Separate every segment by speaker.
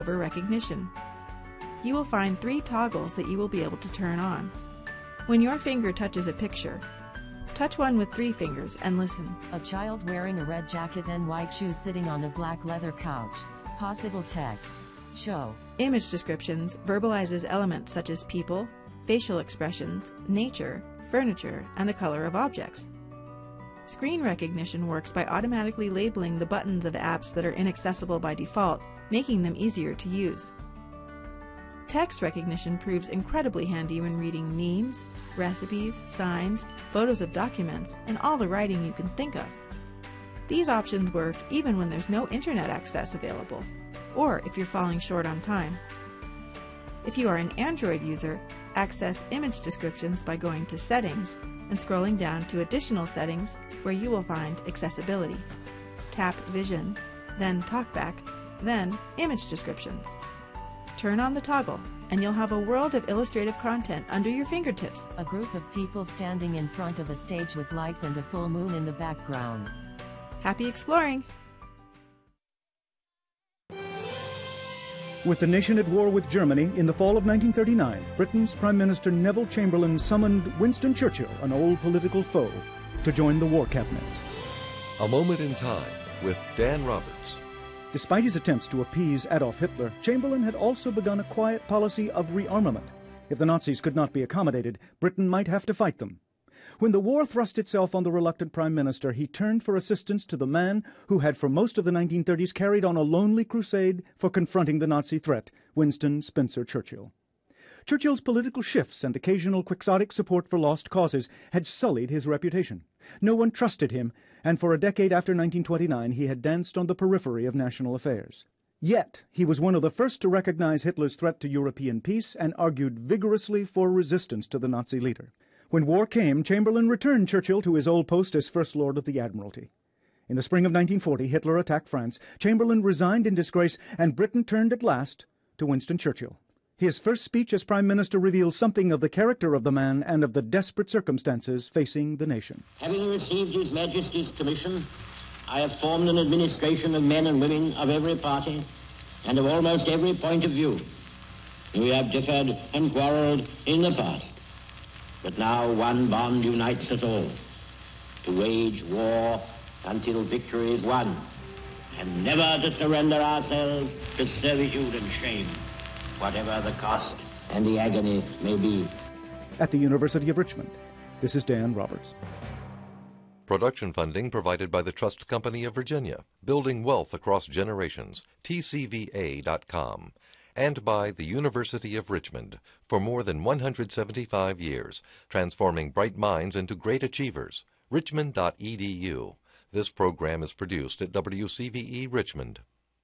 Speaker 1: voiceover recognition. You will find 3 toggles that you will be able to turn on. When your finger touches a picture, touch one with 3 fingers and listen.
Speaker 2: A child wearing a red jacket and white shoes sitting on a black leather couch. Possible text. Show.
Speaker 1: Image descriptions verbalizes elements such as people, facial expressions, nature, furniture, and the color of objects. Screen recognition works by automatically labeling the buttons of apps that are inaccessible by default, making them easier to use. Text recognition proves incredibly handy when reading memes, recipes, signs, photos of documents, and all the writing you can think of. These options work even when there's no internet access available, or if you're falling short on time. If you are an Android user, access image descriptions by going to Settings and scrolling down to Additional Settings, where you will find Accessibility. Tap Vision, then Talkback, then Image Descriptions. Turn on the toggle, and you'll have a world of illustrative content under your fingertips.
Speaker 2: A group of people standing in front of a stage with lights and a full moon in the background.
Speaker 1: Happy exploring!
Speaker 3: With the nation at war with Germany in the fall of 1939, Britain's Prime Minister Neville Chamberlain summoned Winston Churchill, an old political foe, to join the war cabinet.
Speaker 4: A Moment in Time with Dan Roberts.
Speaker 3: Despite his attempts to appease Adolf Hitler, Chamberlain had also begun a quiet policy of rearmament. If the Nazis could not be accommodated, Britain might have to fight them. When the war thrust itself on the reluctant Prime Minister, he turned for assistance to the man who had for most of the 1930s carried on a lonely crusade for confronting the Nazi threat, Winston Spencer Churchill. Churchill's political shifts and occasional quixotic support for lost causes had sullied his reputation. No one trusted him, and for a decade after 1929 he had danced on the periphery of national affairs. Yet he was one of the first to recognize Hitler's threat to European peace and argued vigorously for resistance to the Nazi leader. When war came, Chamberlain returned Churchill to his old post as First Lord of the Admiralty. In the spring of 1940, Hitler attacked France. Chamberlain resigned in disgrace, and Britain turned at last to Winston Churchill. His first speech as Prime Minister reveals something of the character of the man and of the desperate circumstances facing the nation.
Speaker 5: Having received His Majesty's commission, I have formed an administration of men and women of every party and of almost every point of view. We have differed and quarrelled in the past, but now one bond unites us all, to wage war until victory is won, and never to surrender ourselves to servitude and shame, whatever the cost and the agony may be.
Speaker 3: At the University of Richmond, this is Dan Roberts.
Speaker 4: Production funding provided by the Trust Company of Virginia, building wealth across generations, tcva.com, and by the University of Richmond for more than 175 years, transforming bright minds into great achievers. Richmond.edu. This program is produced at WCVE Richmond.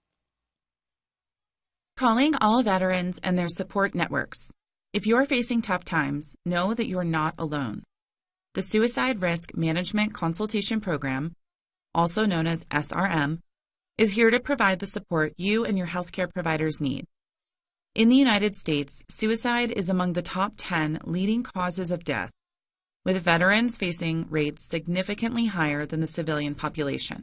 Speaker 6: Calling all veterans and their support networks. If you're facing tough times, know that you're not alone. The Suicide Risk Management Consultation Program, also known as SRM, is here to provide the support you and your healthcare providers need. In the United States, suicide is among the top 10 leading causes of death, with veterans facing rates significantly higher than the civilian population.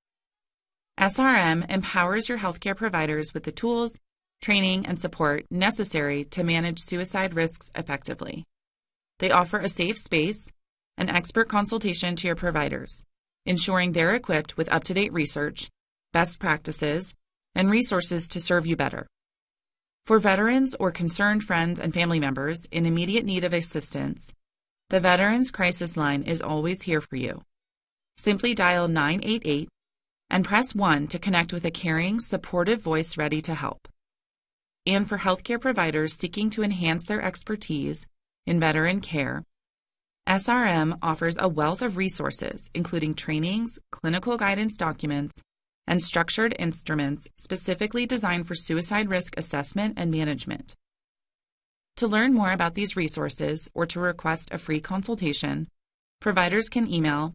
Speaker 6: SRM empowers your healthcare providers with the tools, training, and support necessary to manage suicide risks effectively. They offer a safe space and expert consultation to your providers, ensuring they're equipped with up-to-date research, best practices, and resources to serve you better. For veterans or concerned friends and family members in immediate need of assistance, the Veterans Crisis Line is always here for you. Simply dial 988 and press 1 to connect with a caring, supportive voice ready to help. And for healthcare providers seeking to enhance their expertise in veteran care, SRM offers a wealth of resources, including trainings, clinical guidance documents, and structured instruments specifically designed for suicide risk assessment and management. To learn more about these resources or to request a free consultation, providers can email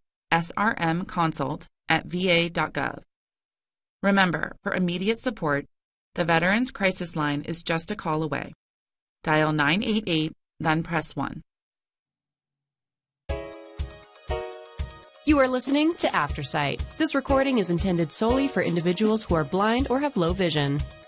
Speaker 6: srmconsult@va.gov. Remember, for immediate support, the Veterans Crisis Line is just a call away. Dial 988, then press 1.
Speaker 7: You are listening to Aftersight. This recording is intended solely for individuals who are blind or have low vision.